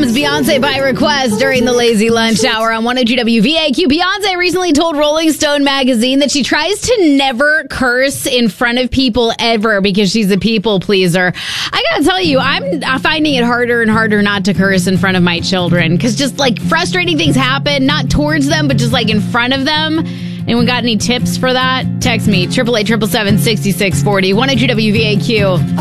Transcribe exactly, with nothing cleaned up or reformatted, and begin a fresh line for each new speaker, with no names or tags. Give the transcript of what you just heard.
comes Beyonce by request during the Lazy Lunch Hour on one oh two W V A Q. Beyonce recently told Rolling Stone magazine that she tries to never curse in front of people ever because she's a people pleaser. I gotta tell you, I'm finding it harder and harder not to curse in front of my children because just like frustrating things happen, not towards them, but just like in front of them. Anyone got any tips for that? Text me, eight eight eight, seven seven, six six four zero, one oh two W V A Q.